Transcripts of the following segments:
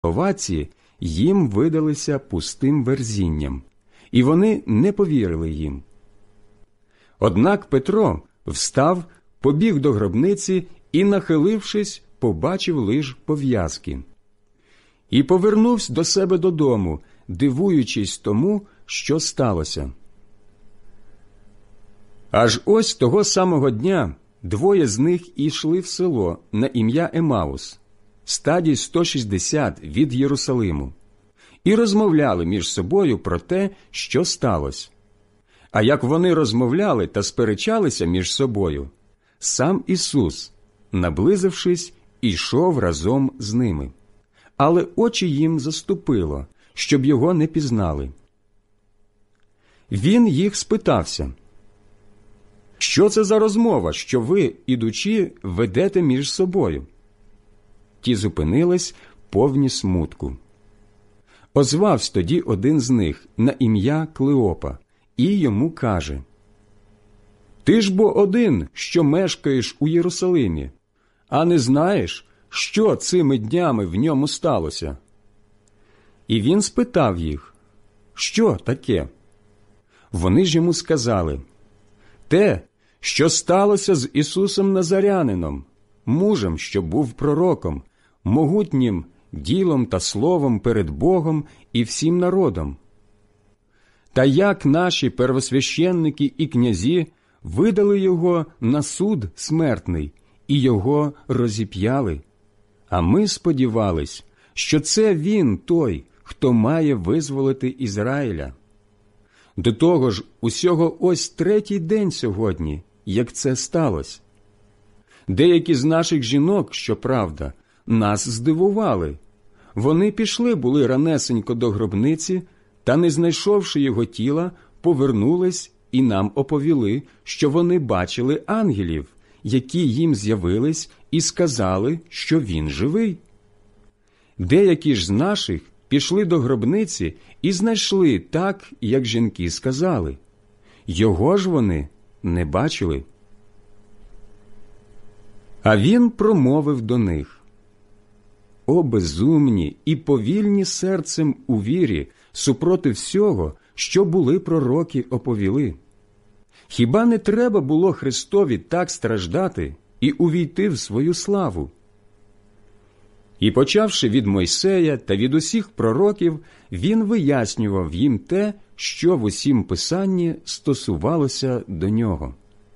овації їм видалися пустим верзінням, і вони не повірили їм. Однак Петро встав, побіг до гробниці і, нахилившись, побачив лиш пов'язки. І повернувся до себе додому, дивуючись тому, що сталося. Аж ось того самого дня двоє з них ішли в село на ім'я Емаус, стадій 160 від Єрусалиму, і розмовляли між собою про те, що сталося. А як вони розмовляли та сперечалися між собою, сам Ісус, наблизившись, ішов разом з ними. Але очі їм заступило, щоб його не пізнали. Він їх спитався: «Що це за розмова, що ви, ідучи, ведете між собою?» Ті зупинились, повні смутку. Озвався тоді один з них на ім'я Клеопа і йому каже: «Ти ж бо один, що мешкаєш у Єрусалимі, а не знаєш, що цими днями в ньому сталося?» І він спитав їх: «Що таке?» Вони ж йому сказали: «Те, що сталося з Ісусом Назарянином, мужем, що був пророком, могутнім ділом та словом перед Богом і всім народом. Та як наші первосвященники і князі видали його на суд смертний і його розіп'яли, а ми сподівались, що це він той, хто має визволити Ізраїля. До того ж, усього ось третій день сьогодні, як це сталося. Деякі з наших жінок, щоправда, нас здивували. Вони пішли були ранесенько до гробниці, та, не знайшовши його тіла, повернулись і нам оповіли, що вони бачили ангелів, які їм з'явились і сказали, що він живий. Деякі ж з наших пішли до гробниці і знайшли так, як жінки сказали. Його ж вони не бачили». А він промовив до них: «О безумні і повільні серцем у вірі супроти всього, що були пророки оповіли. Хіба не треба було Христові так страждати і увійти в свою славу?» І, почавши від Мойсея та від усіх пророків, він вияснював їм те, що в усім Писанні стосувалося до нього.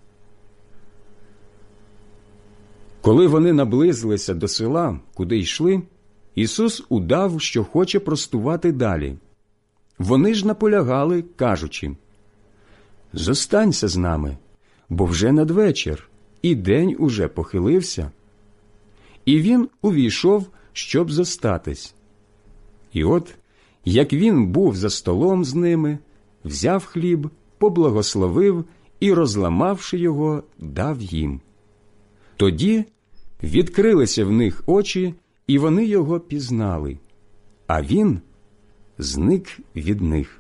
Коли вони наблизилися до села, куди йшли, Ісус удав, що хоче простувати далі. Вони ж наполягали, кажучи: «Зостанься з нами, бо вже надвечір, і день уже похилився». І він увійшов, щоб зостатись. І от, як він був за столом з ними, взяв хліб, поблагословив і, розламавши його, дав їм. Тоді відкрилися в них очі, і вони його пізнали, а він зник від них.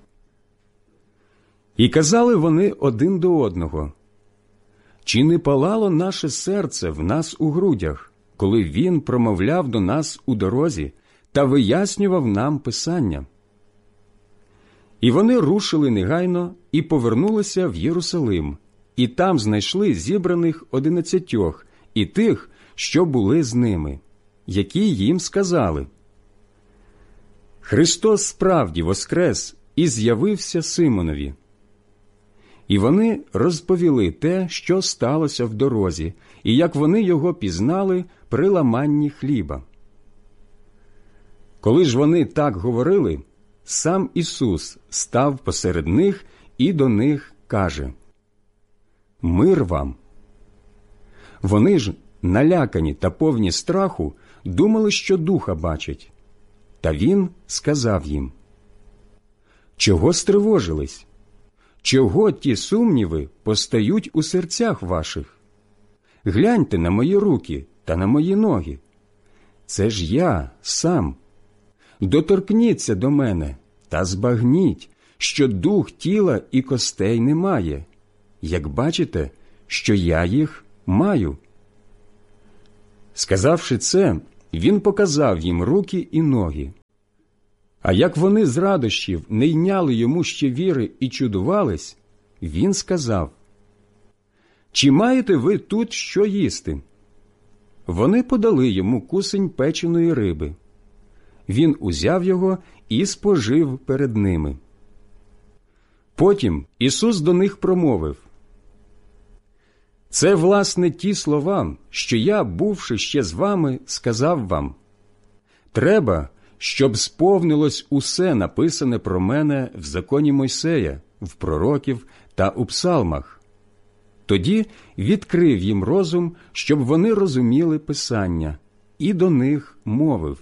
І казали вони один до одного: «Чи не палало наше серце в нас у грудях, коли він промовляв до нас у дорозі та вияснював нам Писання?» І вони рушили негайно і повернулися в Єрусалим, і там знайшли зібраних 11 і тих, що були з ними, які їм сказали: «Христос справді воскрес і з'явився Симонові». І вони розповіли те, що сталося в дорозі, і як вони його пізнали при ламанні хліба. Коли ж вони так говорили, сам Ісус став посеред них і до них каже: «Мир вам!» Вони ж, налякані та повні страху, думали, що духа бачать. Та він сказав їм: «Чого стривожились? Чого ті сумніви постають у серцях ваших? Гляньте на мої руки та на мої ноги. Це ж я сам. Доторкніться до мене та збагніть, що дух тіла і костей немає, як бачите, що я їх маю». Сказавши це, він показав їм руки і ноги. А як вони з радощів не йняли йому ще віри і чудувались, він сказав: «Чи маєте ви тут що їсти?» Вони подали йому кусень печеної риби. Він узяв його і спожив перед ними. Потім Ісус до них промовив: «Це, власне, ті слова, що я, бувши ще з вами, сказав вам. Треба, щоб сповнилось усе написане про мене в законі Мойсея, в пророків та у псалмах». Тоді відкрив їм розум, щоб вони розуміли Писання, і до них мовив: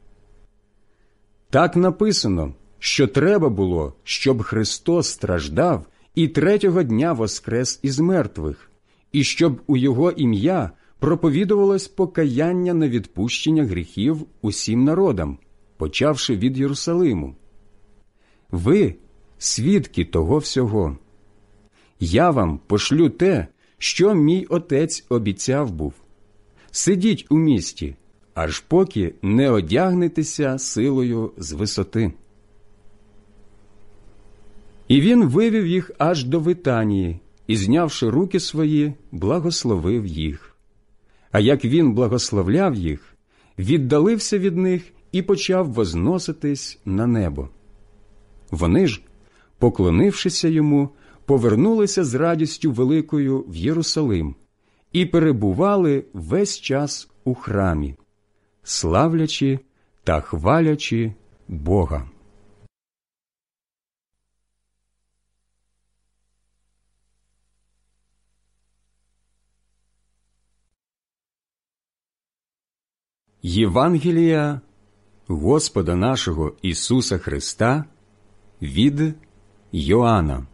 «Так написано, що треба було, щоб Христос страждав і третього дня воскрес із мертвих, і щоб у Його ім'я проповідувалось покаяння на відпущення гріхів усім народам, почавши від Єрусалиму. Ви – свідки того всього. Я вам пошлю те, що мій Отець обіцяв був. Сидіть у місті, аж поки не одягнетеся силою з висоти». І він вивів їх аж до Витанії, і, знявши руки свої, благословив їх. А як він благословляв їх, віддалився від них і почав возноситись на небо. Вони ж, поклонившися йому, повернулися з радістю великою в Єрусалим і перебували весь час у храмі, славлячи та хвалячи Бога. Євангелія Господа нашого Ісуса Христа від Йоанна.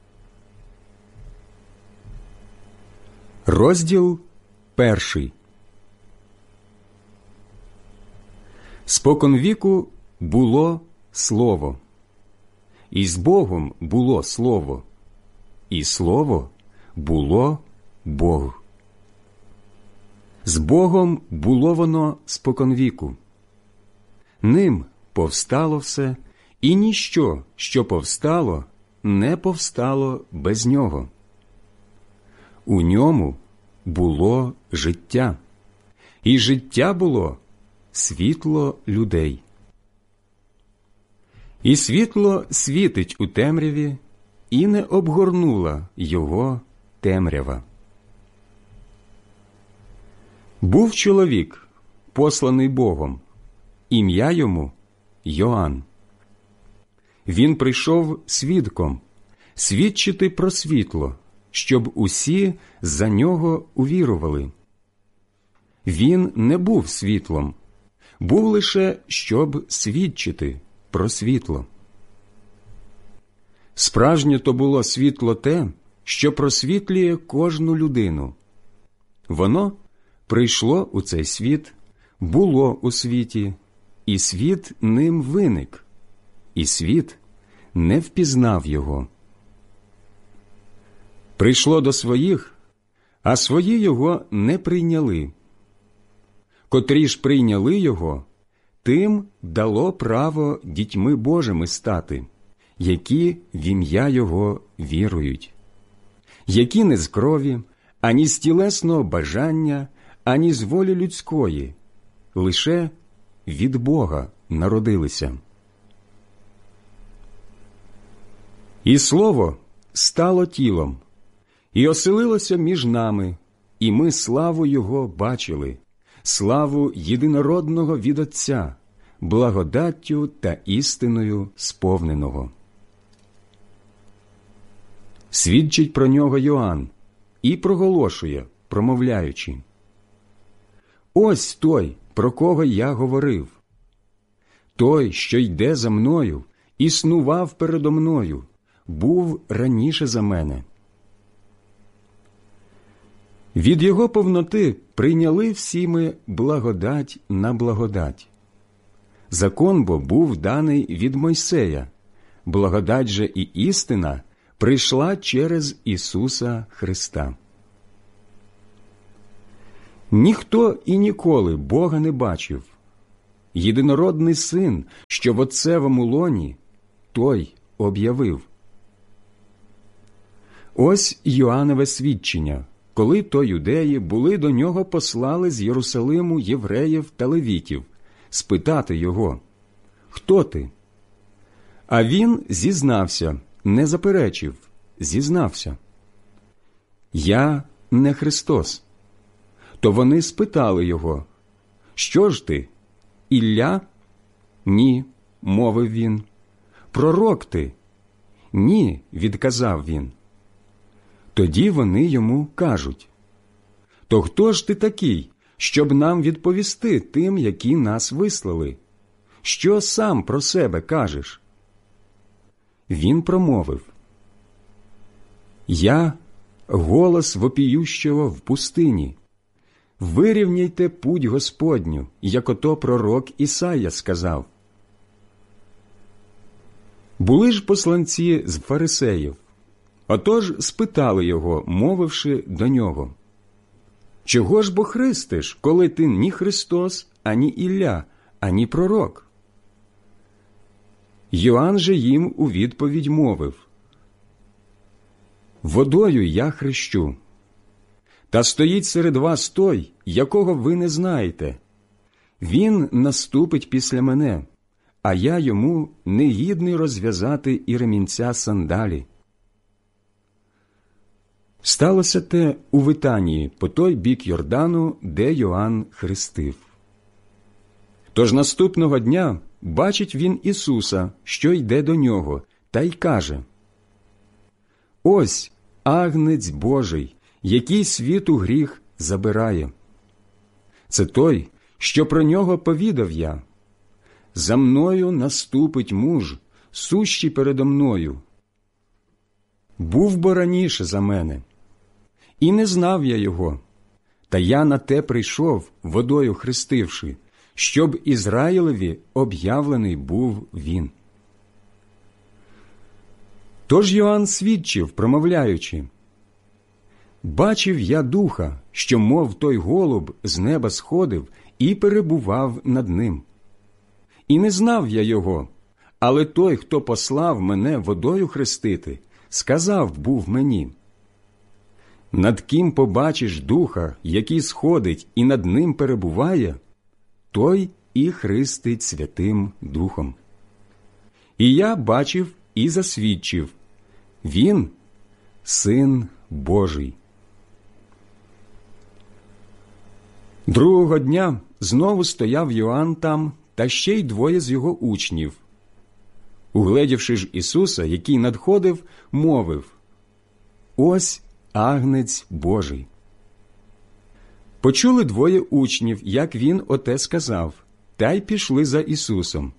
Розділ 1. Споконвіку було Слово, і з Богом було Слово, і Слово було Бог. З Богом було воно споконвіку. Ним повстало все, і ніщо, що повстало, не повстало без нього. У ньому було життя, і життя було світло людей. І світло світить у темряві, і не обгорнула його темрява. Був чоловік, посланий Богом, ім'я йому Йоанн. Він прийшов свідком, свідчити про світло, щоб усі за нього увірували. Він не був світлом, був лише, щоб свідчити про світло. Справжнє то було світло те, що просвітлює кожну людину. Воно прийшло у цей світ, було у світі, і світ ним виник, і світ не впізнав його. Прийшло до своїх, а свої його не прийняли. Котрі ж прийняли його, тим дало право дітьми Божими стати, які в ім'я його вірують, які не з крові, ані з тілесного бажання, ані з волі людської, лише від Бога народилися. І Слово стало тілом, і оселилося між нами, і ми славу Його бачили, славу єдинородного від Отця, благодаттю та істиною сповненого. Свідчить про нього Йоанн і проголошує, промовляючи: «Ось той, про кого я говорив. Той, що йде за мною, існував передо мною, був раніше за мене». Від його повноти прийняли всі ми благодать на благодать. Закон бо був даний від Мойсея, благодать же і істина прийшла через Ісуса Христа. Ніхто і ніколи Бога не бачив. Єдинородний Син, що в Отцевому лоні, той об'явив. Ось Йоаннове свідчення, коли то юдеї були до нього послали з Єрусалиму євреїв та левітів, спитати його: «Хто ти?» А він зізнався, не заперечив, зізнався: «Я не Христос». То вони спитали його: «Що ж ти, Ілля?» «Ні», – мовив він. «Пророк ти?» «Ні», – відказав він. Тоді вони йому кажуть: «То хто ж ти такий, щоб нам відповісти тим, які нас вислали? Що сам про себе кажеш?» Він промовив: «Я – голос вопіющого в пустині. Вирівняйте путь Господню, як ото пророк Ісая сказав». Були ж посланці з фарисеїв. Отож спитали його, мовивши до нього: «Чого ж бо хрестиш, коли ти ні Христос, ані Ілля, ані пророк?» Йоанн же їм у відповідь мовив: «Водою я хрещу. Та стоїть серед вас той, якого ви не знаєте. Він наступить після мене, а я йому не гідний розв'язати і ремінця сандалі». Сталося те у Витанії, по той бік Йордану, де Йоанн хрестив. Тож наступного дня бачить він Ісуса, що йде до нього, та й каже: «Ось Агнець Божий, який світу гріх забирає. Це той, що про нього повідав я. За мною наступить муж, сущий передо мною. Був бо раніше за мене, і не знав я його, та я на те прийшов, водою хрестивши, щоб Ізраїлеві об'явлений був він». Тож Йоанн свідчив, промовляючи: «Бачив я Духа, що, мов той голуб, з неба сходив і перебував над ним. І не знав я його, але той, хто послав мене водою хрестити, сказав був мені: над ким побачиш Духа, який сходить і над ним перебуває, той і хрестить Святим Духом. І я бачив і засвідчив: він – Син Божий». Другого дня знову стояв Йоанн там, та ще й двоє з його учнів. Угледівши ж Ісуса, який надходив, мовив: «Ось Агнець Божий». Почули двоє учнів, як він оте сказав, та й пішли за Ісусом.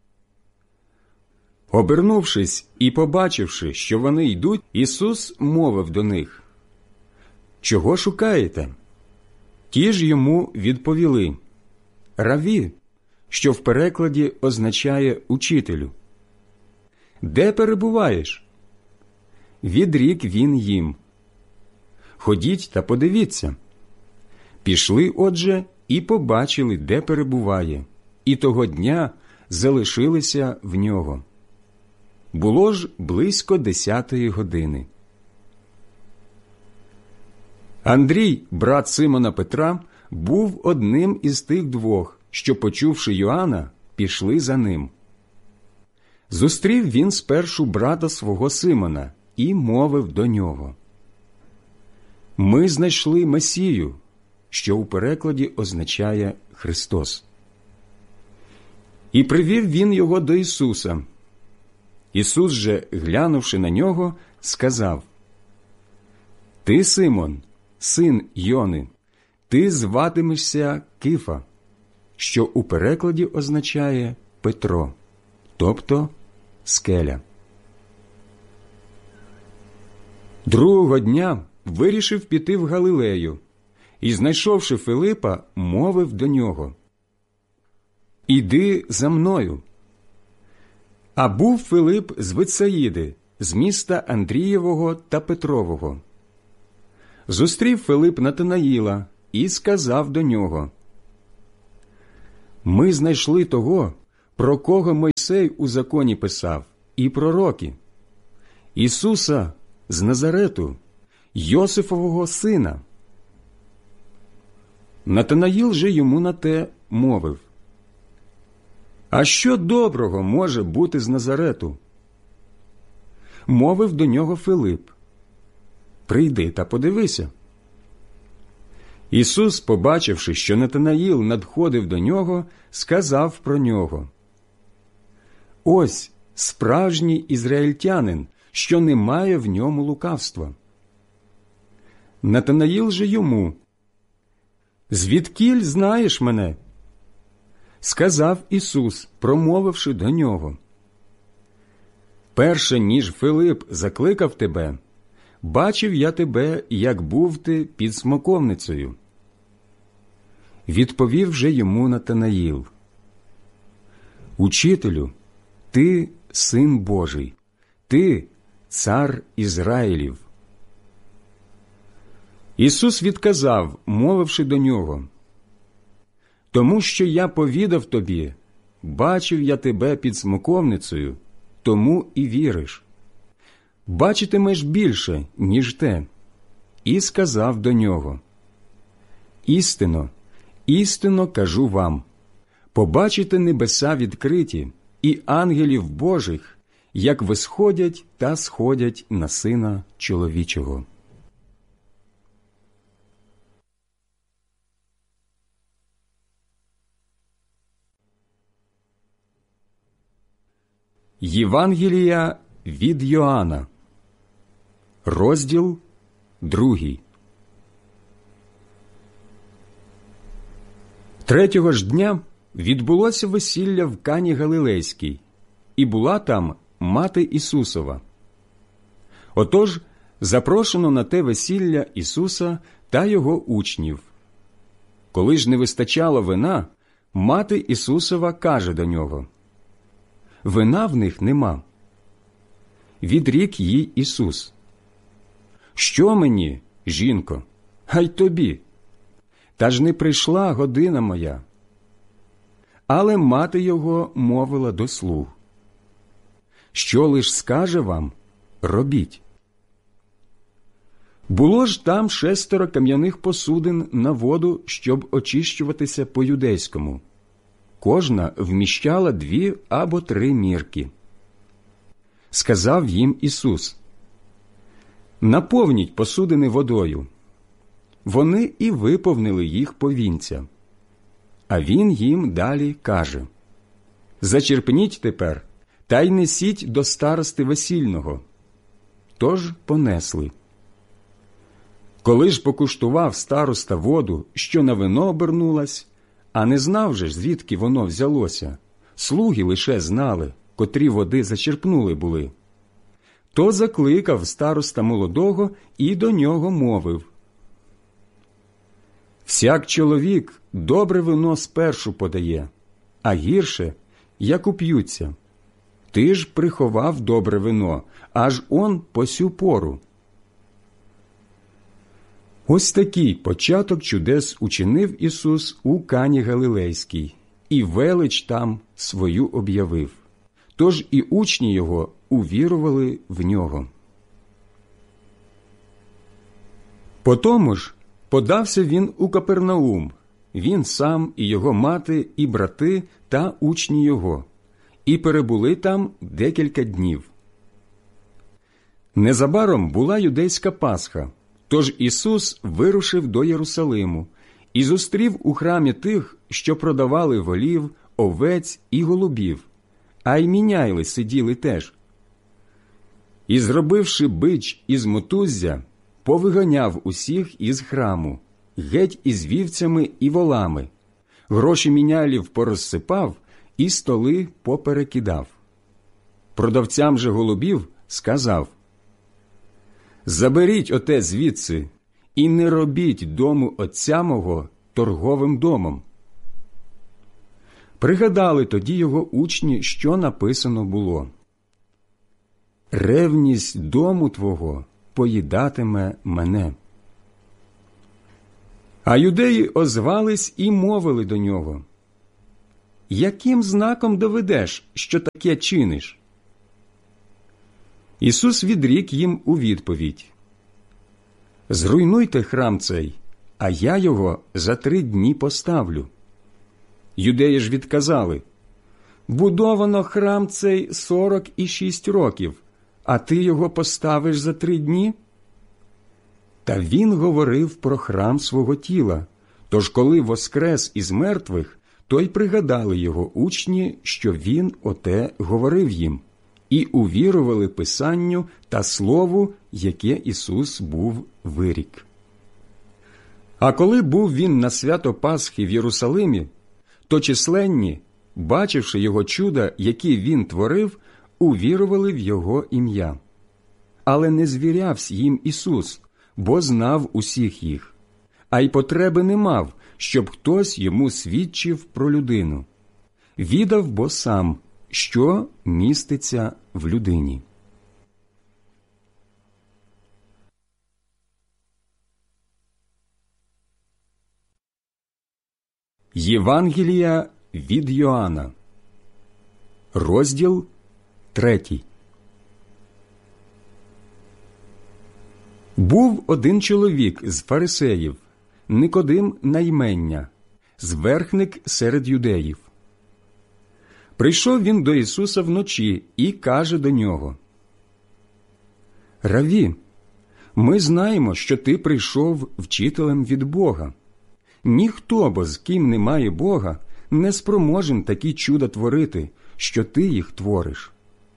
Обернувшись і побачивши, що вони йдуть, Ісус мовив до них: «Чого шукаєте?» Ті ж йому відповіли: «Раві», що в перекладі означає «учителю». «Де перебуваєш?» Відрік він їм: «Ходіть та подивіться». Пішли, отже, і побачили, де перебуває, і того дня залишилися в нього. Було ж близько 10-ї години. Андрій, брат Симона Петра, був одним із тих двох, що, почувши Йоанна, пішли за ним. Зустрів він спершу брата свого Симона і мовив до нього: «Ми знайшли Месію», що у перекладі означає «Христос». І привів він його до Ісуса. Ісус же, глянувши на нього, сказав: «Ти, Симон, син Йони, ти зватимешся Кифа», що у перекладі означає «Петро», тобто «скеля». Другого дня вирішив піти в Галилею, і, знайшовши Филипа, мовив до нього: «Іди за мною». А був Филип з Витсаїди, з міста Андрієвого та Петрового. Зустрів Филип Натанаїла і сказав до нього: «Ми знайшли того, про кого Мойсей у законі писав, і пророки, Ісуса з Назарету, Йосифового сина». Натанаїл же йому на те мовив: «А що доброго може бути з Назарету?» Мовив до нього Филип: «Прийди та подивися». Ісус, побачивши, що Натанаїл надходив до нього, сказав про нього: «Ось справжній ізраїльтянин, що немає в ньому лукавства». Натанаїл же йому: «Звідкіль знаєш мене?» Сказав Ісус, промовивши до нього: «Перше, ніж Филип закликав тебе, бачив я тебе, як був ти під смоковницею». Відповів же йому Натанаїл: «Учителю, ти Син Божий, ти цар Ізраїлів». Ісус відказав, мовивши до нього: «Тому що я повідав тобі, бачив я тебе під смоковницею, тому і віриш. Бачитимеш більше, ніж те». І сказав до нього: «Істинно, істинно кажу вам, побачите небеса відкриті і ангелів Божих, як висходять та сходять на Сина чоловічого». Євангелія від Йоанна, розділ 2. Третього ж дня відбулося весілля в Кані Галилейській, і була там мати Ісусова. Отож, запрошено на те весілля Ісуса та його учнів. Коли ж не вистачало вина, мати Ісусова каже до нього: «Вина в них нема». Відрік їй Ісус: «Що мені, жінко, а й тобі? Та ж не прийшла година моя». Але мати його мовила до слуг: «Що лиш скаже вам, робіть». Було ж там 6 кам'яних посудин на воду, щоб очищуватися по-юдейському. Кожна вміщала 2 або 3 мірки. Сказав їм Ісус: «Наповніть посудини водою». Вони і виповнили їх повінця. А він їм далі каже: «Зачерпніть тепер, та й несіть до старости весільного». Тож понесли. Коли ж покуштував староста воду, що на вино обернулась, а не знав же, звідки воно взялося, слуги лише знали, котрі води зачерпнули були, то закликав староста молодого і до нього мовив: «Всяк чоловік добре вино спершу подає, а гірше, як уп'ються. Ти ж приховав добре вино, аж он по сю пору». Ось такий початок чудес учинив Ісус у Кані Галилейській, і велич там свою об'явив. Тож і учні Його увірували в Нього. Потому ж подався він у Капернаум, він сам і його мати, і брати, та учні Його, і перебули там декілька днів. Незабаром була юдейська Пасха, тож Ісус вирушив до Єрусалиму і зустрів у храмі тих, що продавали волів, овець і голубів, а й міняйли сиділи теж. І, зробивши бич із мотуззя, повиганяв усіх із храму, геть із вівцями і волами, гроші міняйлів порозсипав і столи поперекидав. Продавцям же голубів сказав: «Заберіть оте звідси і не робіть дому отця мого торговим домом». Пригадали тоді його учні, що написано було: «Ревність дому твого поїдатиме мене». А юдеї озвались і мовили до нього: «Яким знаком доведеш, що таке чиниш?» Ісус відрік їм у відповідь: «Зруйнуйте храм цей, а я його за 3 дні поставлю». Юдеї ж відказали: «Будовано храм цей 46 років, а ти його поставиш за 3 дні?» Та він говорив про храм свого тіла, тож коли воскрес із мертвих, то й пригадали його учні, що він оте говорив їм, і увірували Писанню та Слову, яке Ісус був вирік. А коли був він на свято Пасхи в Єрусалимі, то численні, бачивши його чуда, які він творив, увірували в його ім'я. Але не звірявсь їм Ісус, бо знав усіх їх, а й потреби не мав, щоб хтось йому свідчив про людину. Відав бо сам, що міститься в людині. Євангелія від Йоанна, розділ 3. Був один чоловік з фарисеїв, Никодим на ймення, зверхник серед юдеїв. Прийшов він до Ісуса вночі і каже до нього: «Раві, ми знаємо, що ти прийшов вчителем від Бога. Ніхто, бо з ким немає Бога, не спроможен такі чуда творити, що ти їх твориш».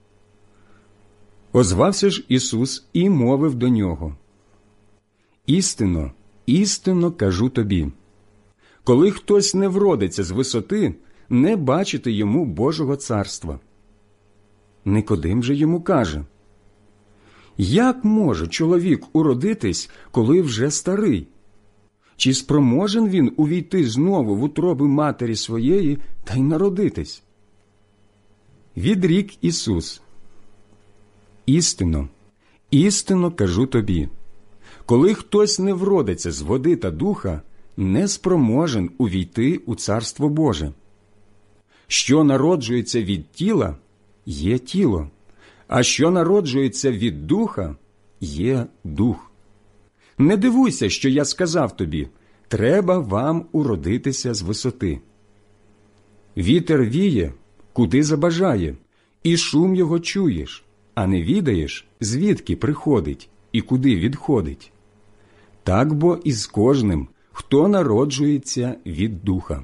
Озвався ж Ісус і мовив до нього: «Істинно, істинно кажу тобі, коли хтось не вродиться з висоти, не бачити йому Божого царства». Никодим же йому каже: «Як може чоловік уродитись, коли вже старий? Чи спроможен він увійти знову в утроби матері своєї та й народитись?» Відрік Ісус: «Істинно, істинно кажу тобі, коли хтось не вродиться з води та духа, не спроможен увійти у Царство Боже. Що народжується від тіла, є тіло, а що народжується від духа, є дух. Не дивуйся, що я сказав тобі: треба вам уродитися з висоти. Вітер віє, куди забажає, і шум його чуєш, а не відаєш, звідки приходить і куди відходить. Так бо і з кожним, хто народжується від духа».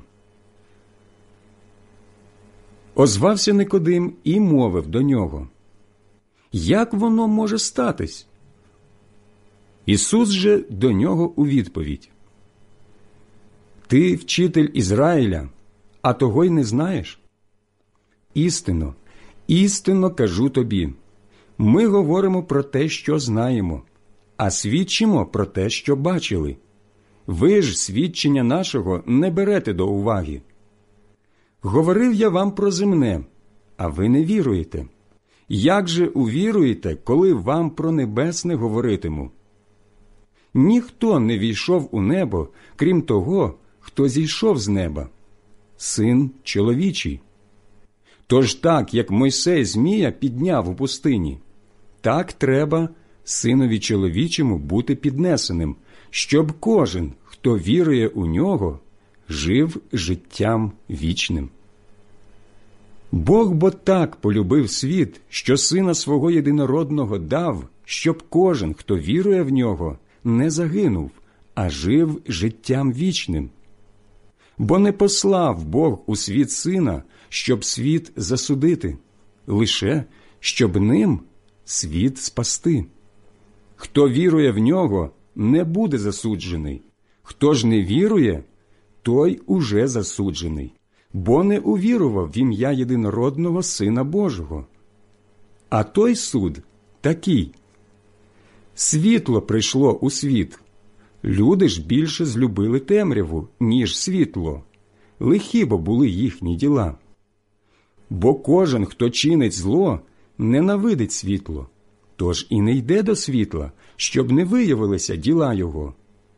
Озвався Никодим і мовив до нього: «Як воно може статись?» Ісус же до нього у відповідь: «Ти вчитель Ізраїля, а того й не знаєш? Істинно, істинно кажу тобі, ми говоримо про те, що знаємо, а свідчимо про те, що бачили. Ви ж свідчення нашого не берете до уваги. Говорив я вам про земне, а ви не віруєте. Як же увіруєте, коли вам про небесне говоритиму? Ніхто не війшов у небо, крім того, хто зійшов з неба – Син чоловічий. Тож так, як Мойсей змія підняв у пустині, так треба Синові чоловічому бути піднесеним, щоб кожен, хто вірує у нього, жив життям вічним. Бог бо так полюбив світ, що Сина Свого єдинородного дав, щоб кожен, хто вірує в нього, не загинув, а жив життям вічним. Бо не послав Бог у світ Сина, щоб світ засудити, лише щоб ним світ спасти. Хто вірує в нього, не буде засуджений. Хто ж не вірує, той уже засуджений, бо не увірував в ім'я єдинородного Сина Божого. А той суд такий: світло прийшло у світ, люди ж більше злюбили темряву, ніж світло, лихі бо були їхні діла. Бо кожен, хто чинить зло, ненавидить світло, тож і не йде до світла, щоб не виявилися діла його.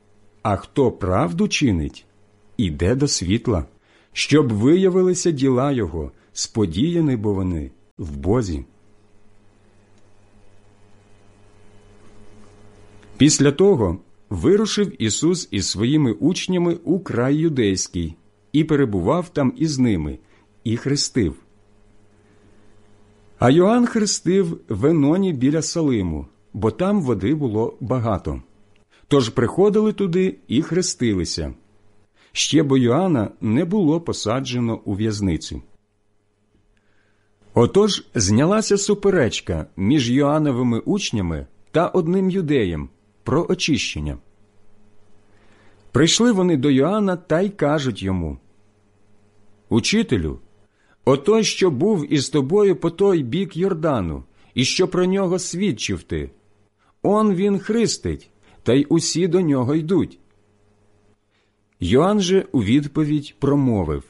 А хто правду чинить, іде до світла, щоб виявилися діла його, сподіяні бо вони в Бозі. Після того вирушив Ісус із своїми учнями у край юдейський і перебував там із ними, і хрестив. А Йоанн хрестив в Еноні біля Салиму, бо там води було багато. Тож приходили туди і хрестилися. Ще бо Йоанна не було посаджено у в'язницю. Отож знялася суперечка між Йоанновими учнями та одним юдеєм про очищення. Прийшли вони до Йоанна та й кажуть йому: «Учителю, отой, що був із тобою по той бік Йордану, і що про нього свідчив ти, он він хрестить, та й усі до нього йдуть». Йоанн же у відповідь промовив: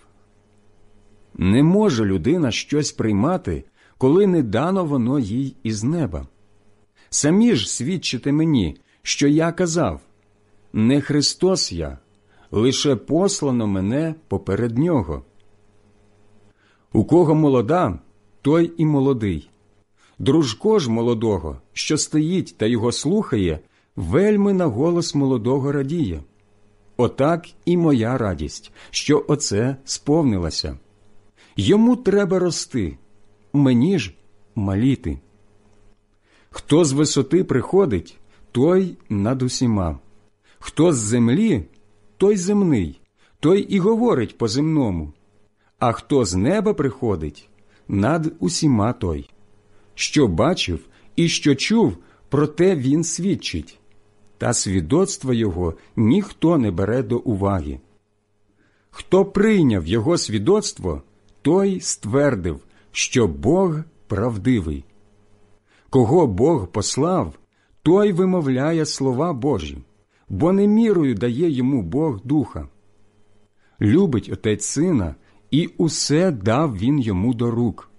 «Не може людина щось приймати, коли не дано воно їй із неба. Самі ж свідчите мені, що я казав: не Христос я, лише послано мене поперед нього. У кого молода, той і молодий. Дружко ж молодого, що стоїть та його слухає, вельми на голос молодого радіє. Отак і моя радість, що оце сповнилося. Йому треба рости, мені ж маліти. Хто з висоти приходить, той над усіма. Хто з землі, той земний, той і говорить по-земному. А хто з неба приходить, над усіма той. Що бачив і що чув, про те він свідчить. Та свідоцтва його ніхто не бере до уваги. Хто прийняв його свідоцтво, той ствердив, що Бог правдивий. Кого Бог послав, той вимовляє слова Божі, бо не мірою дає йому Бог духа. Любить Отець Сина, і усе дав він йому до рук.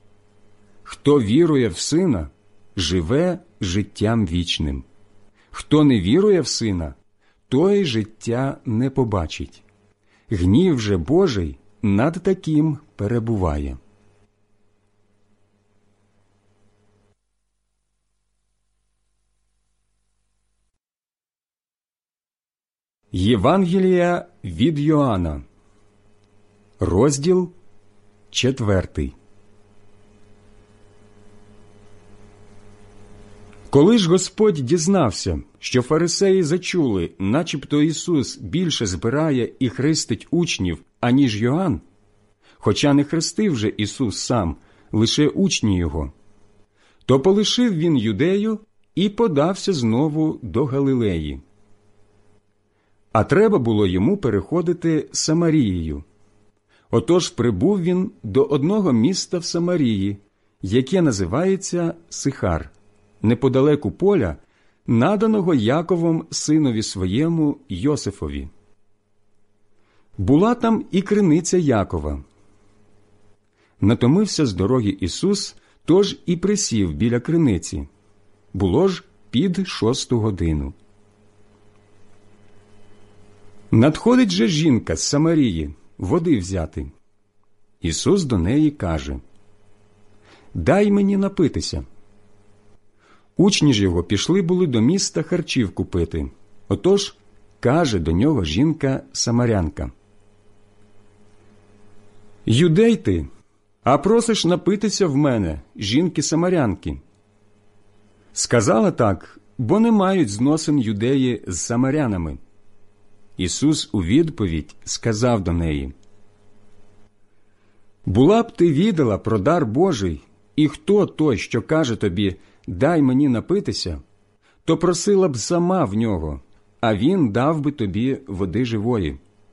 Хто вірує в Сина, живе життям вічним. Хто не вірує в Сина, той життя не побачить. Гнів же Божий над таким перебуває». Євангелія від Йоанна, розділ 4. Коли ж Господь дізнався, що фарисеї зачули, начебто Ісус більше збирає і хрестить учнів, аніж Йоанн, хоча не хрестив же Ісус сам, лише учні Його, то полишив Він Юдею і подався знову до Галилеї. А треба було йому переходити Самарією. Отож прибув він до одного міста в Самарії, яке називається Сихар, неподалеку поля, наданого Яковом синові своєму Йосифові. Була там і криниця Якова. Натомився з дороги Ісус, тож і присів біля криниці. Було ж під 6 годину. Надходить же жінка з Самарії води взяти. Ісус до неї каже: «Дай мені напитися». Учні ж його пішли були до міста харчів купити. Отож каже до нього жінка-самарянка: «Юдей ти, а просиш напитися в мене, жінки-самарянки». Сказала так, бо не мають зносин юдеї з самарянами. Ісус у відповідь сказав до неї: «Була б ти відала про дар Божий, і хто той, що каже тобі: дай мені напитися, то просила б сама в нього, а він дав би тобі води живої».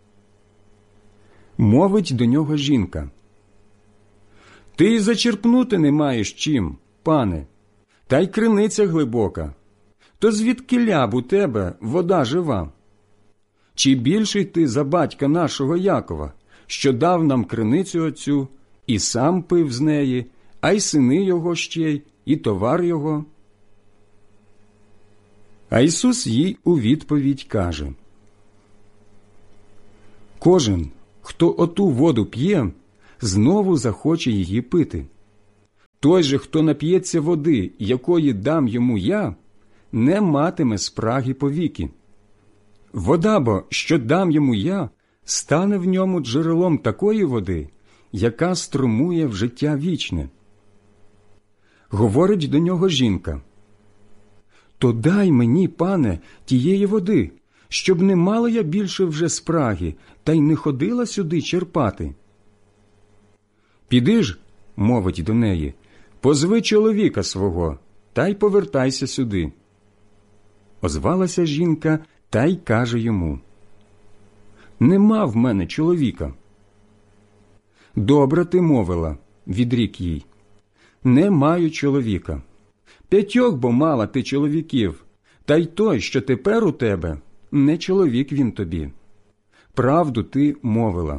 Мовить до нього жінка: «Ти й зачерпнути не маєш чим, пане, та й криниця глибока. То звідкіля б у тебе вода жива? Чи більший ти за батька нашого Якова, що дав нам криницю оцю, і сам пив з неї, а й сини його ще й, і товар його?» А Ісус їй у відповідь каже: Кожен, хто оту воду п'є, знову захоче її пити. Той же, хто нап'ється води, якої дам йому я, не матиме спраги повіки. Вода бо, що дам йому я, стане в ньому джерелом такої води, яка струмує в життя вічне. Говорить до нього жінка: «То дай мені, пане, тієї води, щоб не мала я більше вже спраги, та й не ходила сюди черпати». «Піди ж, – мовить до неї, – позви чоловіка свого, та й повертайся сюди». Озвалася жінка та й каже йому: «Нема в мене чоловіка». «Добре ти мовила, – відрік їй, – не маю чоловіка. 5 бо мала ти чоловіків, та й той, що тепер у тебе, не чоловік він тобі. Правду ти мовила».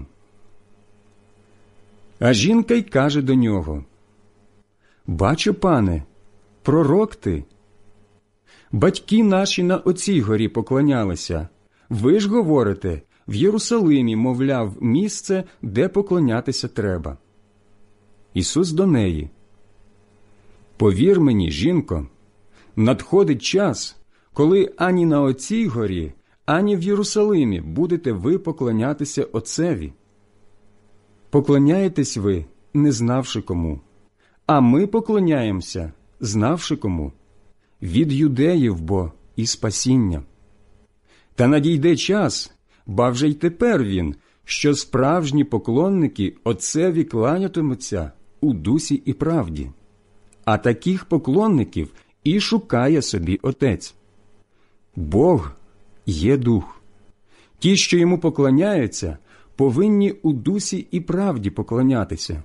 А жінка й каже до нього: «Бачу, пане, пророк ти. Батьки наші на оцій горі поклонялися. Ви ж говорите, в Єрусалимі, мовляв, місце, де поклонятися треба». Ісус до неї: «Повір мені, жінко, надходить час, коли ані на оцій горі, ані в Єрусалимі будете ви поклонятися Отцеві. Поклоняєтесь ви, не знавши кому, а ми поклоняємося, знавши кому. Від юдеїв бо і спасіння. Та надійде час, ба вже й тепер він, що справжні поклонники Отцеві кланятимуться у дусі і правді. А таких поклонників і шукає собі Отець. Бог є Дух. Ті, що йому поклоняються, повинні у дусі і правді поклонятися».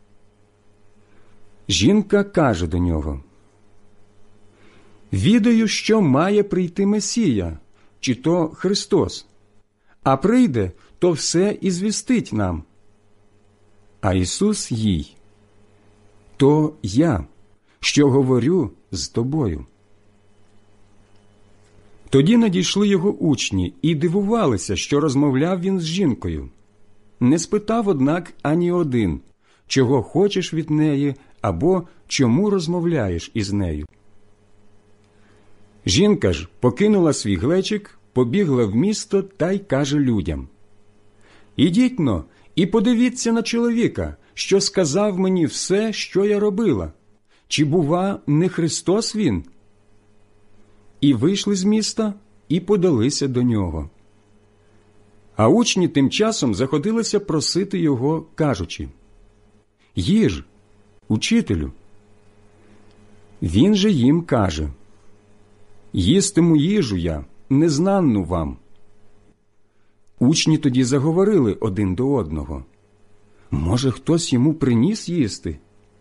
Жінка каже до нього: «Відаю, що має прийти Месія, чи то Христос. А прийде, то все і звістить нам». А Ісус їй: «То я, що говорю з тобою». Тоді надійшли його учні і дивувалися, що розмовляв він з жінкою. Не спитав, однак, ані один, чого хочеш від неї, або чому розмовляєш із нею. Жінка ж покинула свій глечик, побігла в місто та й каже людям: «Ідіть-но і подивіться на чоловіка, що сказав мені все, що я робила. Чи, бува, не Христос він?» І вийшли з міста і подалися до нього. А учні тим часом заходилися просити його, кажучи: «Їж, учителю». Він же їм каже: «Їстиму їжу я, незнанну вам». Учні тоді заговорили один до одного: «Може, хтось йому приніс їсти?»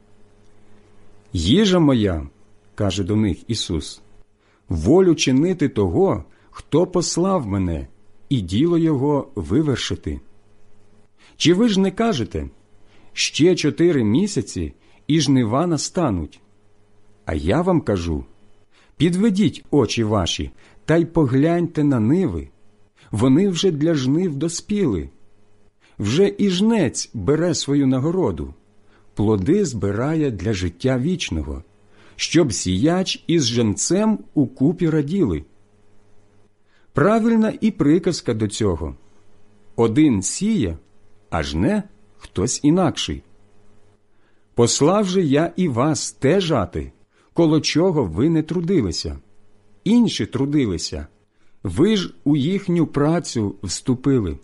«Їжа моя, – каже до них Ісус, – волю чинити того, хто послав мене, і діло його вивершити. Чи ви ж не кажете: ще 4 місяці, і жнива настануть? А я вам кажу: підведіть очі ваші, та й погляньте на ниви, вони вже для жнив доспіли. Вже і жнець бере свою нагороду, плоди збирає для життя вічного, щоб сіяч із женцем укупі раділи. Правильна і приказка до цього: один сіє, а жне хтось інакший. Послав же я і вас те жати, коло чого ви не трудилися. Інші трудилися, ви ж у їхню працю вступили».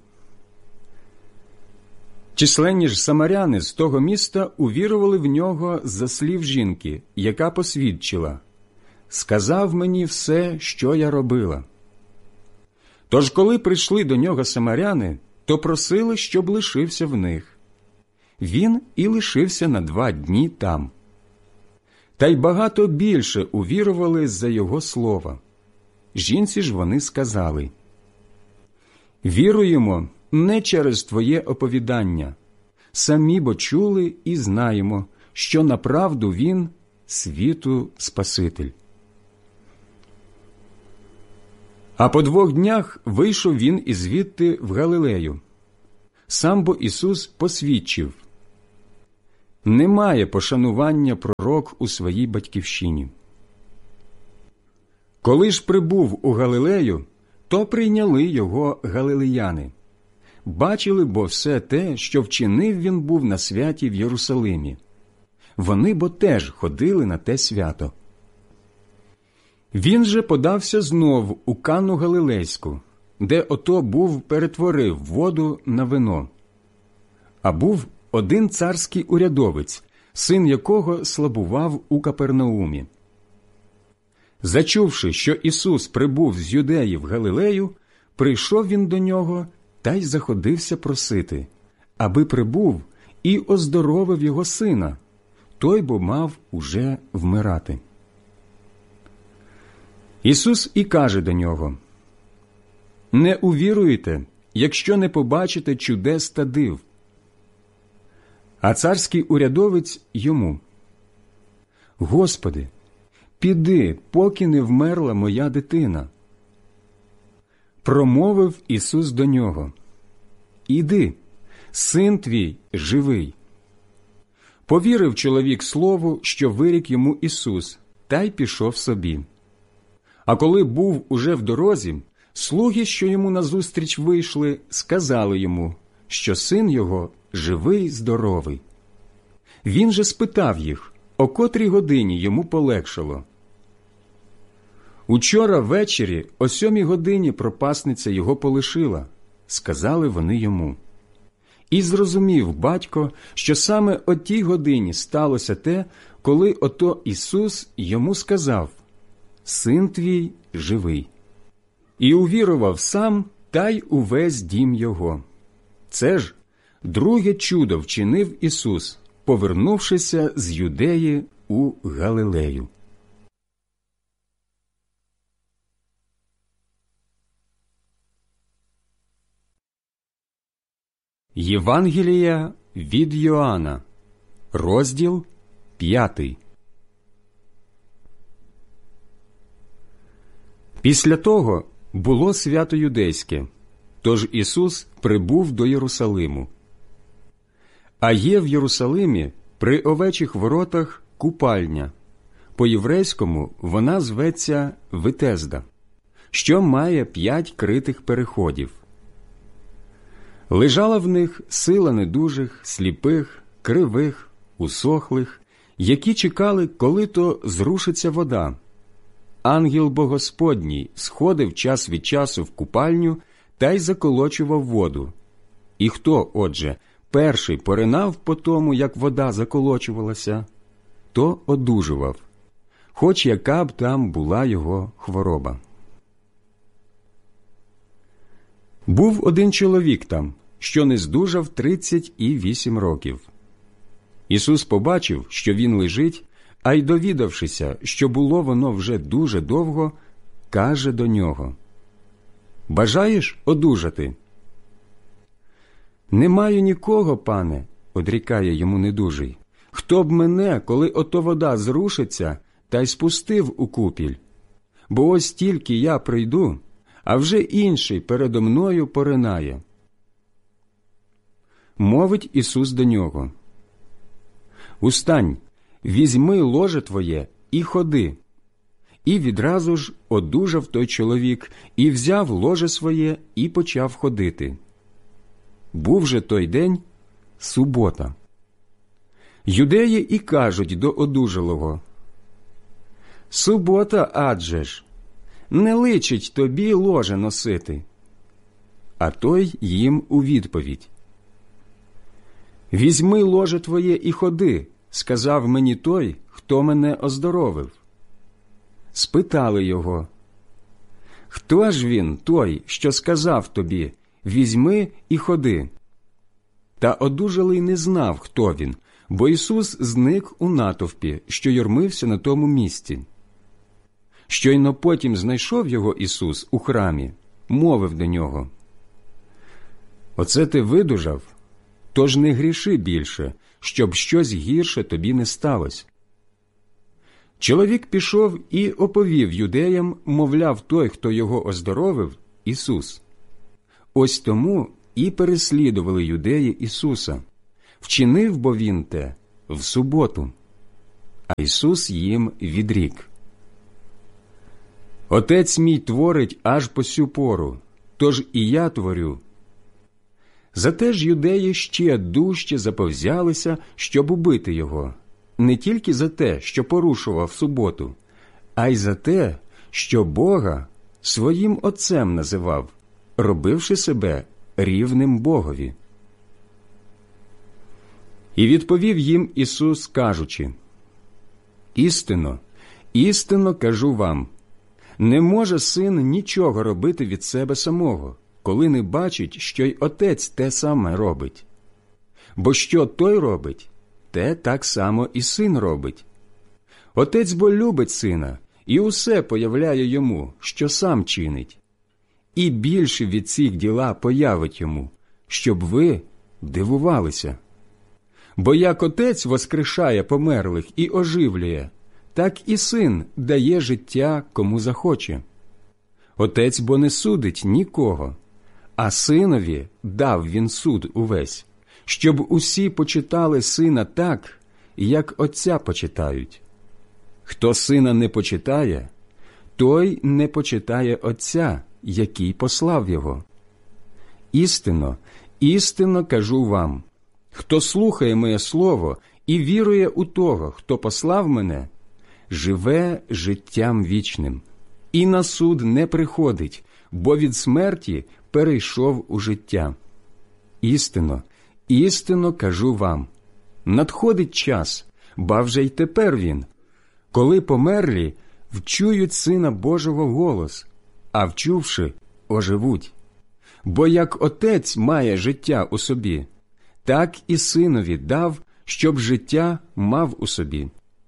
Численні ж самаряни з того міста увірували в нього за слів жінки, яка посвідчила: «Сказав мені все, що я робила». Тож, коли прийшли до нього самаряни, то просили, щоб лишився в них. Він і лишився на 2 дні там. Та й багато більше увірували за його слова. Жінці ж вони сказали: «Віруємо не через твоє оповідання. Самі бо чули і знаємо, що направду він – світу Спаситель». А по 2 днях вийшов він ізвідти в Галилею, Сам бо Ісус посвідчив: «Немає пошанування пророк у своїй батьківщині». Коли ж прибув у Галилею, то прийняли його галилеяни. Бачили бо все те, що вчинив він був на святі в Єрусалимі. Вони бо теж ходили на те свято. Він же подався знов у Кану Галилейську, де ото був перетворив воду на вино. А був один царський урядовець, син якого слабував у Капернаумі. Зачувши, що Ісус прибув з Юдеї в Галилею, прийшов він до нього та й заходився просити, аби прибув і оздоровив його сина, той бо мав уже вмирати. Ісус і каже до нього: «Не увіруєте, якщо не побачите чудес та див». А царський урядовець йому: «Господи, піди, поки не вмерла моя дитина». Промовив Ісус до нього: «Іди, син твій живий». Повірив чоловік слову, що вирік йому Ісус, та й пішов собі. А коли був уже в дорозі, слуги, що йому назустріч вийшли, сказали йому, що син його живий, здоровий. Він же спитав їх, о котрій годині йому полегшало. «Учора ввечері о 7 годині пропасниця його полишила», – сказали вони йому. І зрозумів батько, що саме о тій годині сталося те, коли ото Ісус йому сказав: «Син твій живий». І увірував сам, та й увесь дім його. Це ж друге чудо вчинив Ісус, повернувшися з Юдеї у Галилею. Євангелія від Йоанна, розділ 5. Після того було свято юдейське, тож Ісус прибув до Єрусалиму. А є в Єрусалимі при овечих воротах купальня. По-єврейському вона зветься Витезда, що має 5 критих переходів. Лежала в них сила недужих, сліпих, кривих, усохлих, які чекали, коли то зрушиться вода. Ангел Богосподній сходив час від часу в купальню та й заколочував воду. І хто, отже, перший поринав по тому, як вода заколочувалася, то одужував, хоч яка б там була його хвороба. Був один чоловік там, що не здужав 38 років. Ісус побачив, що він лежить, а й довідавшися, що було воно вже дуже довго, каже до нього: «Бажаєш одужати?» «Не маю нікого, пане», – одрікає йому недужий, «хто б мене, коли ото вода зрушиться, та й спустив у купіль? Бо ось тільки я прийду, а вже інший передо мною поринає». Мовить Ісус до нього: «Устань, візьми ложе твоє і ходи». І відразу ж одужав той чоловік, і взяв ложе своє, і почав ходити. Був же той день субота. Юдеї і кажуть до одужалого: «Субота адже ж, не личить тобі ложе носити». А той їм у відповідь: «Візьми ложе твоє і ходи», – сказав мені той, хто мене оздоровив. Спитали його: «Хто ж він, той, що сказав тобі: візьми і ходи?» Та одужалий не знав, хто він, бо Ісус зник у натовпі, що юрмився на тому місці. Щойно потім знайшов його Ісус у храмі, мовив до нього: «Оце ти видужав? Тож не гріши більше, щоб щось гірше тобі не сталося». Чоловік пішов і оповів юдеям, мовляв, той, хто його оздоровив, Ісус. Ось тому і переслідували юдеї Ісуса. Вчинив бо він те в суботу. А Ісус їм відрік: «Отець мій творить аж по сю пору, тож і я творю». Зате ж юдеї ще дужче заповзялися, щоб убити його, не тільки за те, що порушував суботу, а й за те, що Бога своїм Отцем називав, робивши себе рівним Богові. І відповів їм Ісус, кажучи: «Істинно, істинно кажу вам, не може син нічого робити від себе самого, коли не бачить, що й Отець те саме робить. Бо що той робить, те так само і син робить. Отець бо любить сина і усе появляє йому, що сам чинить. І більше від цих діла появить йому, щоб ви дивувалися. Бо як Отець воскрешає померлих і оживлює, так і Син дає життя, кому захоче. Отець бо не судить нікого, а Синові дав він суд увесь, щоб усі почитали Сина так, як Отця почитають. Хто Сина не почитає, той не почитає Отця, який послав його. Істинно, істинно кажу вам, хто слухає моє слово і вірує у того, хто послав мене, живе життям вічним, і на суд не приходить, бо від смерті перейшов у життя. Істинно, істинно кажу вам, надходить час, ба вже й тепер він, коли померлі вчують Сина Божого голос, а вчувши, оживуть. Бо як Отець має життя у собі, так і Синові дав, щоб життя мав у собі.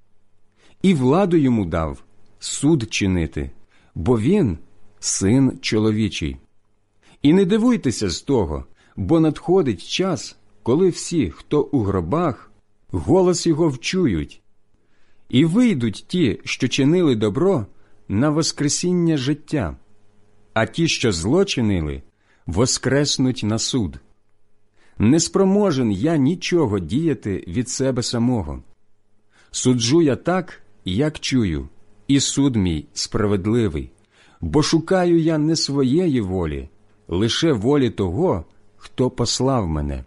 І владу йому дав суд чинити, бо він – Син чоловічий. І не дивуйтеся з того, бо надходить час, коли всі, хто у гробах, голос його вчують. І вийдуть ті, що чинили добро, на воскресіння життя, а ті, що зло чинили, воскреснуть на суд. Не спроможен я нічого діяти від себе самого. Суджу я так, як чую, і суд мій справедливий, бо шукаю я не своєї волі, лише волі того, хто послав мене.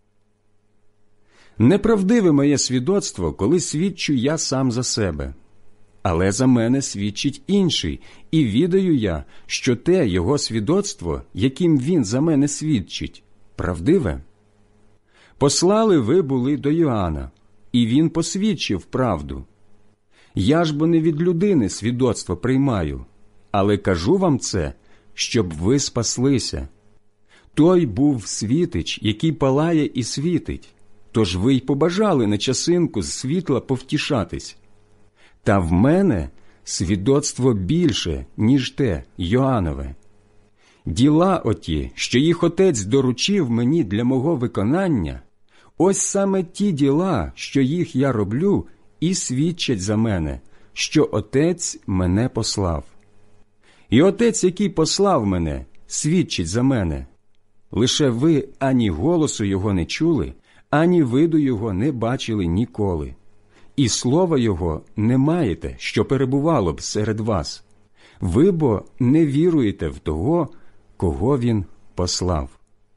Неправдиве моє свідоцтво, коли свідчу я сам за себе. Але за мене свідчить інший, і відаю я, що те його свідоцтво, яким він за мене свідчить, правдиве. Послали ви були до Йоанна, і він посвідчив правду. Я ж бо не від людини свідоцтво приймаю, але кажу вам це, щоб ви спаслися. Той був світич, який палає і світить, тож ви й побажали на часинку з світла повтішатись. Та в мене свідоцтво більше, ніж те Йоаннове. Діла оті, що їх Отець доручив мені для мого виконання, ось саме ті діла, що їх я роблю, і свідчать за мене, що Отець мене послав. І Отець, який послав мене, свідчить за мене. Лише ви ані голосу його не чули, ані виду його не бачили ніколи. І слова його не маєте, що перебувало б серед вас. Ви бо не віруєте в того, кого він послав.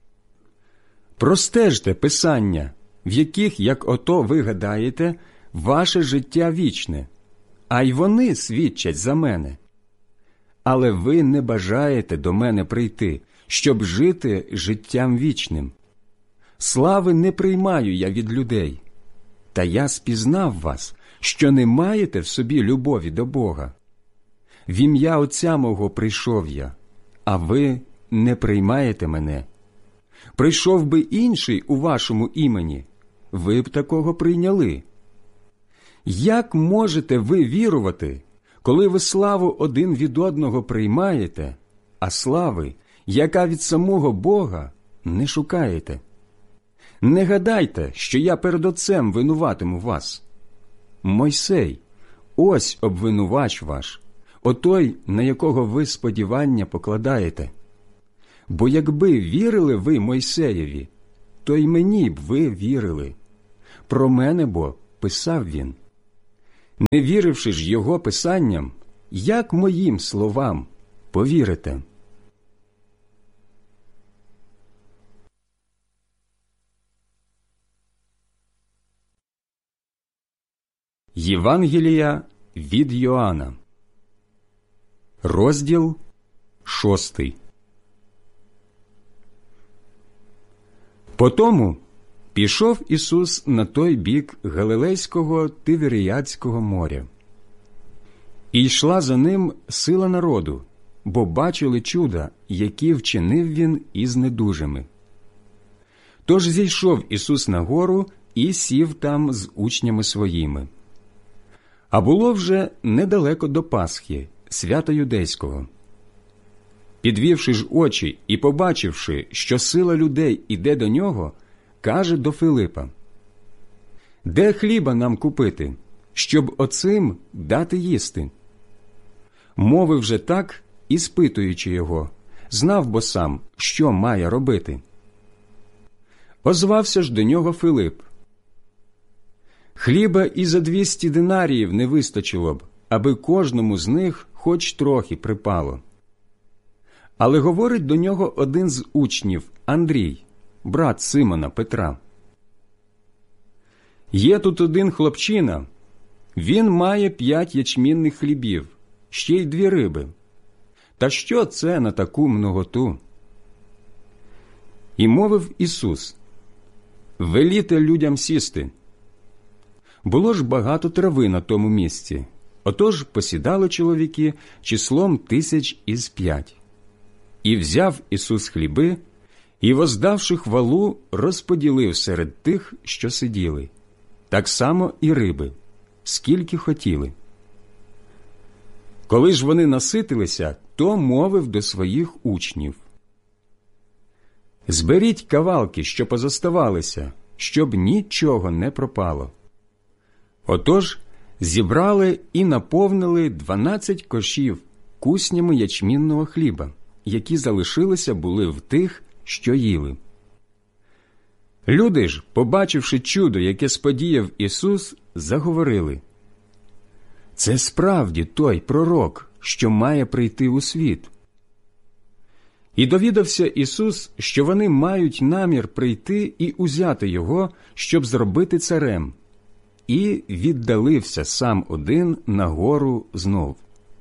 Простежте Писання, в яких, як ото ви гадаєте, ваше життя вічне, а й вони свідчать за мене. Але ви не бажаєте до мене прийти, щоб жити життям вічним. Слави не приймаю я від людей, та я спізнав вас, що не маєте в собі любові до Бога. В ім'я Отця мого прийшов я, а ви не приймаєте мене. Прийшов би інший у вашому імені, ви б такого прийняли. Як можете ви вірувати, коли ви славу один від одного приймаєте, а слави, яка від самого Бога, не шукаєте? Не гадайте, що я перед Отцем винуватиму вас. Мойсей, ось обвинувач ваш, отой, на якого ви сподівання покладаєте. Бо якби вірили ви Мойсеєві, то й мені б ви вірили. Про мене бо писав він. Не віривши ж його писанням, як моїм словам повірите? Євангелія від Йоанна, розділ 6. Потому пішов Ісус на той бік Галилейського Тиверіадського моря. І йшла за ним сила народу, бо бачили чуда, які вчинив він із недужими. Тож зійшов Ісус на гору і сів там з учнями своїми. А було вже недалеко до Пасхи, свята юдейського. Підвівши ж очі і побачивши, що сила людей іде до нього, каже до Филипа: «Де хліба нам купити, щоб оцим дати їсти?» Мовив же так, іспитуючи його, знав бо сам, що має робити. Озвався ж до нього Филип: «Хліба і за 200 динаріїв не вистачило б, аби кожному з них хоч трохи припало». Але говорить до нього один з учнів, Андрій, брат Симона Петра: «Є тут один хлопчина, він має 5 ячмінних хлібів, ще й 2 риби. Та що це на таку многоту?» І мовив Ісус: «Веліте людям сісти». Було ж багато трави на тому місці, отож посідали чоловіки числом 5,000. І взяв Ісус хліби, і, воздавши хвалу, розподілив серед тих, що сиділи, так само і риби, скільки хотіли. Коли ж вони наситилися, то мовив до своїх учнів: «Зберіть кавалки, що позоставалися, щоб нічого не пропало». Отож зібрали і наповнили 12 кошів куснями ячмінного хліба, які залишилися були в тих, що їли. Люди ж, побачивши чудо, яке сподіяв Ісус, заговорили: «Це справді той пророк, що має прийти у світ». І довідався Ісус, що вони мають намір прийти і узяти його, щоб зробити царем, і віддалився сам один на гору знов.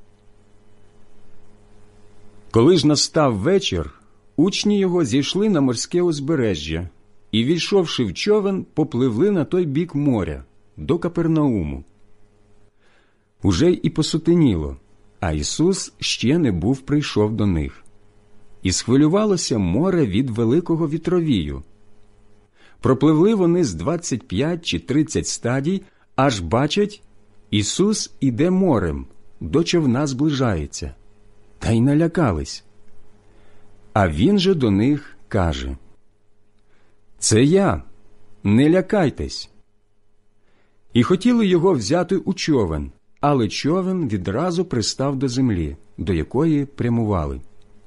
Коли ж настав вечір, учні його зійшли на морське узбережжя і, війшовши в човен, попливли на той бік моря, до Капернауму. Уже й і посутеніло, а Ісус ще не був прийшов до них. І схвилювалося море від великого вітровію. Пропливли вони з 25 чи 30 стадій, аж бачать, Ісус іде морем, до човна зближається. Та й налякались. А він же до них каже: «Це я, не лякайтесь». І хотіли його взяти у човен, але човен відразу пристав до землі, до якої прямували.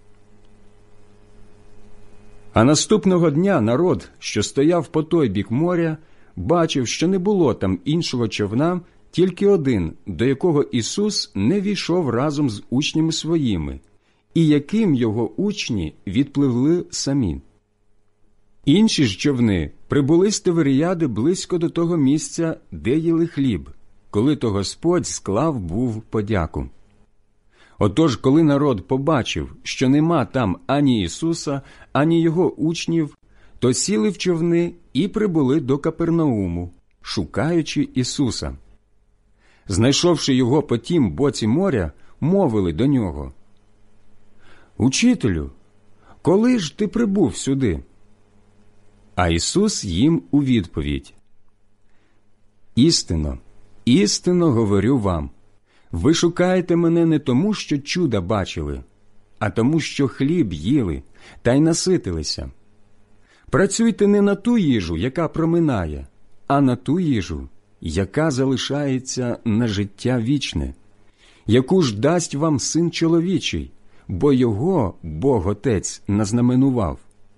А наступного дня народ, що стояв по той бік моря, бачив, що не було там іншого човна, тільки один, до якого Ісус не війшов разом з учнями своїми, і яким його учні відпливли самі. Інші ж човни прибули з Тиверіади близько до того місця, де їли хліб, коли то Господь склав був подяку. Отож, коли народ побачив, що нема там ані Ісуса, ані його учнів, то сіли в човни і прибули до Капернауму, шукаючи Ісуса. Знайшовши його по тім боці моря, мовили до нього: «Учителю, коли ж ти прибув сюди?» А Ісус їм у відповідь: «Істинно, істинно говорю вам, ви шукаєте мене не тому, що чуда бачили, а тому, що хліб їли та й наситилися. Працюйте не на ту їжу, яка проминає, а на ту їжу, яка залишається на життя вічне, яку ж дасть вам Син чоловічий, бо його Бог Отець назнаменував».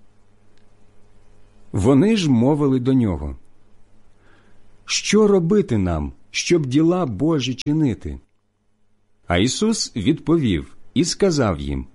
Вони ж мовили до нього: «Що робити нам, щоб діла Божі чинити?» А Ісус відповів і сказав їм: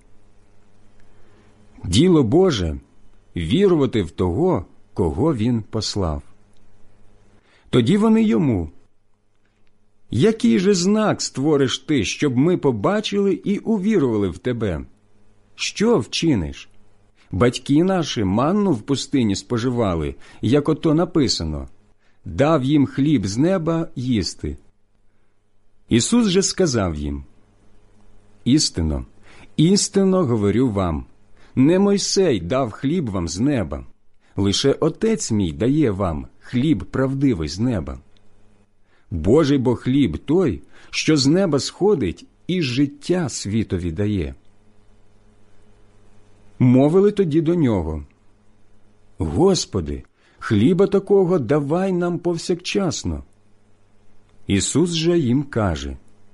«Діло Боже – вірувати в того, кого Він послав». Тоді вони йому: «Який же знак створиш ти, щоб ми побачили і увірували в тебе? Що вчиниш? Батьки наші манну в пустині споживали, як ото написано: дав їм хліб з неба їсти». Ісус же сказав їм: «Істинно, істинно говорю вам, не Мойсей дав хліб вам з неба, лише Отець мій дає вам хліб правдивий з неба. Божий бо хліб той, що з неба сходить і життя світові дає». Мовили тоді до нього: «Господи, хліба такого давай нам повсякчасно». Ісус же їм каже: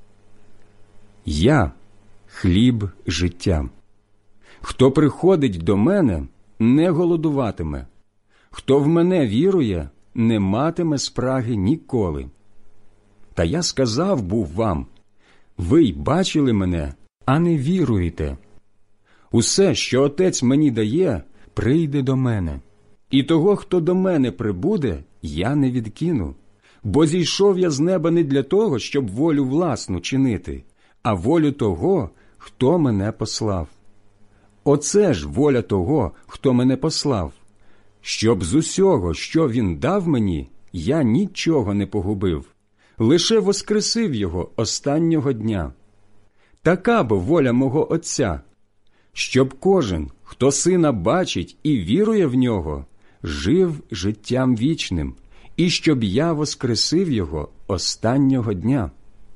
«Я – хліб життя. Хто приходить до мене, не голодуватиме. Хто в мене вірує, не матиме спраги ніколи. Та я сказав був вам: ви й бачили мене, а не віруєте. Усе, що Отець мені дає, прийде до мене. І того, хто до мене прибуде, я не відкину. Бо зійшов я з неба не для того, щоб волю власну чинити, а волю того, хто мене послав. Оце ж воля того, хто мене послав, щоб з усього, що він дав мені, я нічого не погубив, лише воскресив його останнього дня. Така бо воля мого Отця, щоб кожен, хто Сина бачить і вірує в нього, жив життям вічним, і щоб я воскресив його останнього дня».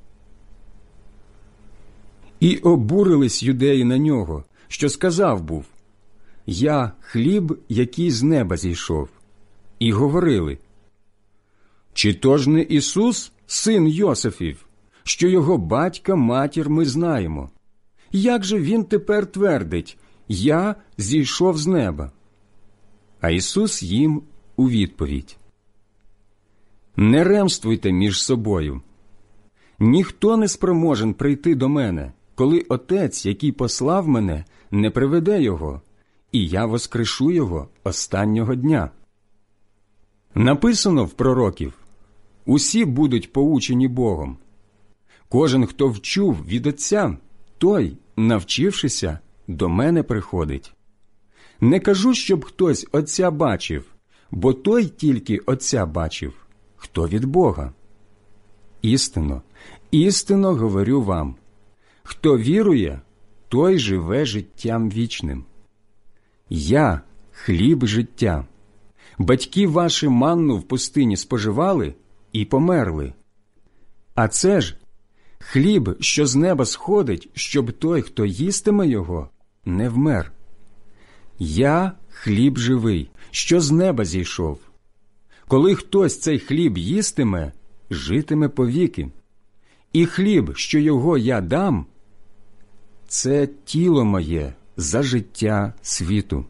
І обурились юдеї на нього, що сказав був: «Я – хліб, який з неба зійшов». І говорили: «Чи то ж не Ісус, син Йосифів, що його батька, матір ми знаємо? Як же він тепер твердить: я зійшов з неба?» А Ісус їм у відповідь: «Не ремствуйте між собою. Ніхто не спроможен прийти до мене, коли Отець, який послав мене, не приведе його, і я воскрешу його останнього дня. Написано в пророків: усі будуть поучені Богом. Кожен, хто вчув від Отця, той, навчившися, до мене приходить. Не кажу, щоб хтось Отця бачив, бо той тільки Отця бачив, хто від Бога. Істинно, істинно говорю вам, хто вірує, той живе життям вічним. Я – хліб життя. Батьки ваші манну в пустині споживали і померли. А це ж хліб, що з неба сходить, щоб той, хто їстиме його, не вмер. Я – хліб живий, що з неба зійшов. Коли хтось цей хліб їстиме, житиме повіки. І хліб, що його я дам, це тіло моє за життя світу».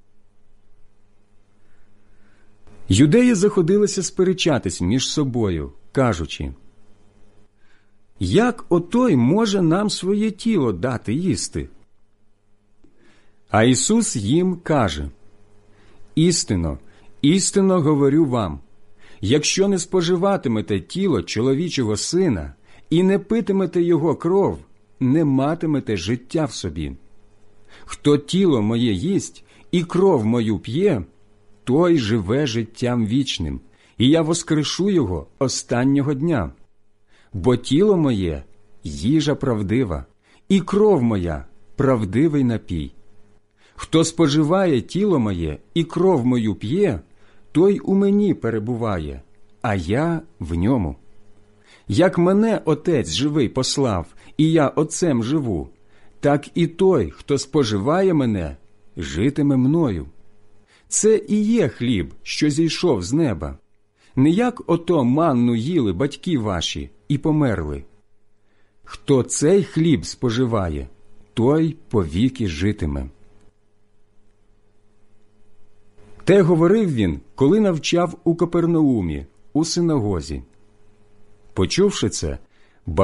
Юдеї заходилися сперечатись між собою, кажучи: «Як отой може нам своє тіло дати їсти?» А Ісус їм каже: «Істинно, істинно говорю вам, якщо не споживатимете тіло чоловічого Сина і не питимете його кров, не матимете життя в собі. Хто тіло моє їсть і кров мою п'є, той живе життям вічним, і я воскрешу його останнього дня. Бо тіло моє – їжа правдива, і кров моя – правдивий напій. Хто споживає тіло моє і кров мою п'є, той у мені перебуває, а я в ньому. Як мене Отець живий послав, і я Отцем живу, так і той, хто споживає мене, житиме мною. Це і є хліб, що зійшов з неба. Не як ото манну їли батьки ваші і померли. Хто цей хліб споживає, той повіки житиме». Те говорив він, коли навчав у Капернаумі, у синагозі. Почувши це,